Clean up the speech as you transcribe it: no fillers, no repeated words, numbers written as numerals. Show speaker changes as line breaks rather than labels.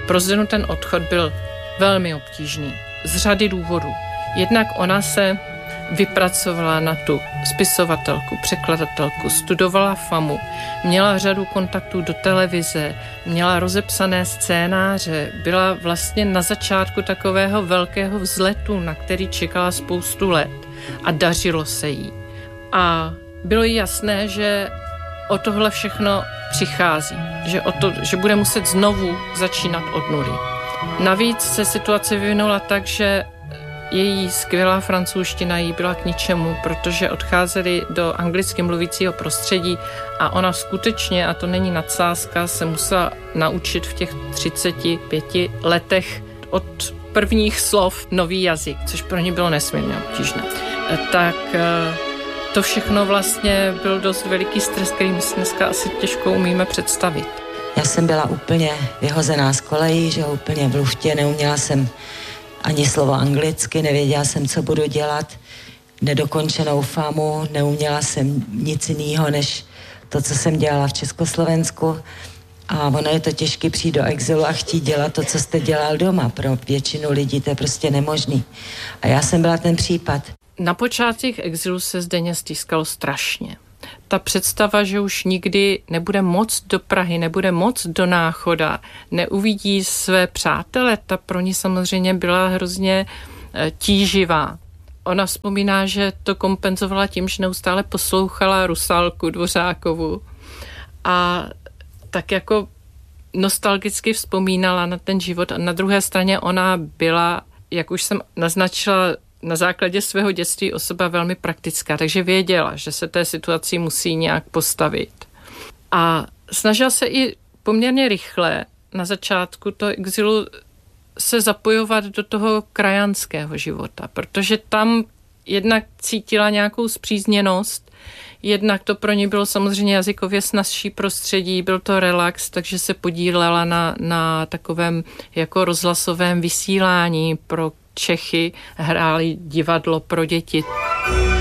Pro Zdenu ten odchod byl velmi obtížný z řady důvodů. Jednak ona se vypracovala na tu spisovatelku, překladatelku, studovala FAMu, měla řadu kontaktů do televize, měla rozepsané scénáře, byla vlastně na začátku takového velkého vzletu, na který čekala spoustu let a dařilo se jí. A bylo jí jasné, že o tohle všechno přichází, že bude muset znovu začínat od nuly. Navíc se situace vyvinula tak, že její skvělá francouzština jí byla k ničemu, protože odcházeli do anglicky mluvícího prostředí a ona skutečně, a to není nadsázka, se musela naučit v těch 35 letech od prvních slov nový jazyk, což pro ní bylo nesmírně obtížné. Tak to všechno vlastně byl dost veliký stres, který my si dneska asi těžko umíme představit.
Já jsem byla úplně vyhozená z kolejí, že úplně v luftě, neuměla jsem ani slovo anglicky, nevěděla jsem, co budu dělat, nedokončenou FAMu, neuměla jsem nic jiného, než to, co jsem dělala v Československu. A ono je to těžké přijít do exilu a chtít dělat to, co jste dělal doma. Pro většinu lidí to je prostě nemožný. A já jsem byla ten případ.
Na počátcích exilu se Zdeně stýskalo strašně. Ta představa, že už nikdy nebude moc do Prahy, nebude moc do Náchoda, neuvidí své přátele, ta pro ní samozřejmě byla hrozně tíživá. Ona vzpomíná, že to kompenzovala tím, že neustále poslouchala Rusálku Dvořákovu a tak jako nostalgicky vzpomínala na ten život. A na druhé straně ona byla, jak už jsem naznačila, na základě svého dětství osoba velmi praktická, takže věděla, že se té situaci musí nějak postavit. A snažila se i poměrně rychle na začátku toho exilu se zapojovat do toho krajanského života, protože tam jednak cítila nějakou spřízněnost, jednak to pro ní bylo samozřejmě jazykově snazší prostředí, byl to relax, takže se podílela na takovém jako rozhlasovém vysílání pro Čechy, hráli divadlo pro děti.